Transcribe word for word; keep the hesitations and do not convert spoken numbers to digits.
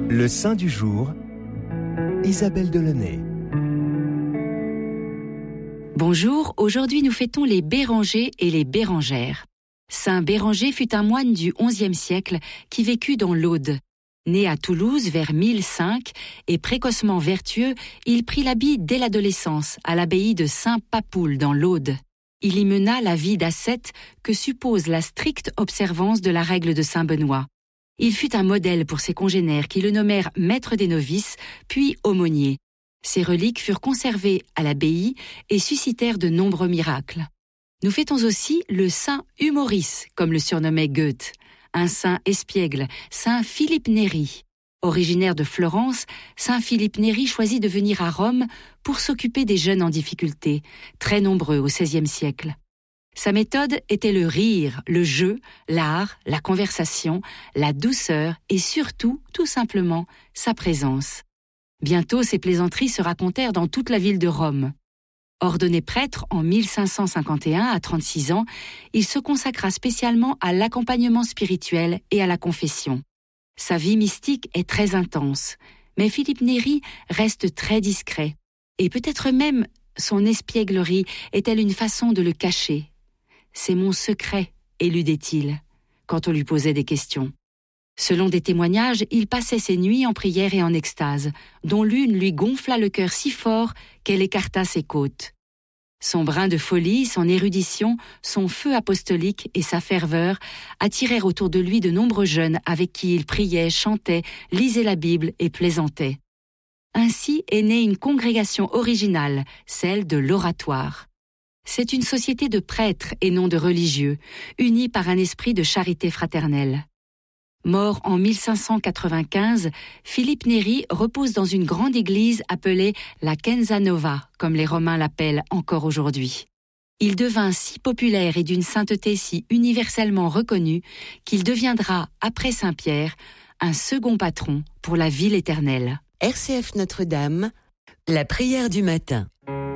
Le saint du jour, Isabelle Delaunay. Bonjour, aujourd'hui nous fêtons les Bérengers et les Bérengères. Saint Béranger fut un moine du onzième siècle qui vécut dans l'Aude. Né à Toulouse vers mille cinq et précocement vertueux, il prit l'habit dès l'adolescence à l'abbaye de Saint-Papoul dans l'Aude. Il y mena la vie d'ascète que suppose la stricte observance de la règle de Saint-Benoît. Il fut un modèle pour ses congénères qui le nommèrent maître des novices, puis aumônier. Ses reliques furent conservées à l'abbaye et suscitèrent de nombreux miracles. Nous fêtons aussi le saint Humoris, comme le surnommait Goethe, un saint espiègle, saint Philippe Néri. Originaire de Florence, saint Philippe Néri choisit de venir à Rome pour s'occuper des jeunes en difficulté, très nombreux au seizième siècle. Sa méthode était le rire, le jeu, l'art, la conversation, la douceur et surtout, tout simplement, sa présence. Bientôt, ses plaisanteries se racontèrent dans toute la ville de Rome. Ordonné prêtre en mille cinq cent cinquante et un à trente-six ans, il se consacra spécialement à l'accompagnement spirituel et à la confession. Sa vie mystique est très intense, mais Philippe Néri reste très discret. Et peut-être même son espièglerie est-elle une façon de le cacher. « C'est mon secret », éludait-il, quand on lui posait des questions. Selon des témoignages, il passait ses nuits en prière et en extase, dont l'une lui gonfla le cœur si fort qu'elle écarta ses côtes. Son brin de folie, son érudition, son feu apostolique et sa ferveur attirèrent autour de lui de nombreux jeunes avec qui il priait, chantait, lisait la Bible et plaisantait. Ainsi est née une congrégation originale, celle de l'Oratoire. C'est une société de prêtres et non de religieux, unis par un esprit de charité fraternelle. Mort en mille cinq cent quatre-vingt-quinze, Philippe Néri repose dans une grande église appelée la Chiesa Nova, comme les Romains l'appellent encore aujourd'hui. Il devint si populaire et d'une sainteté si universellement reconnue qu'il deviendra, après Saint-Pierre, un second patron pour la ville éternelle. R C F Notre-Dame, la prière du matin.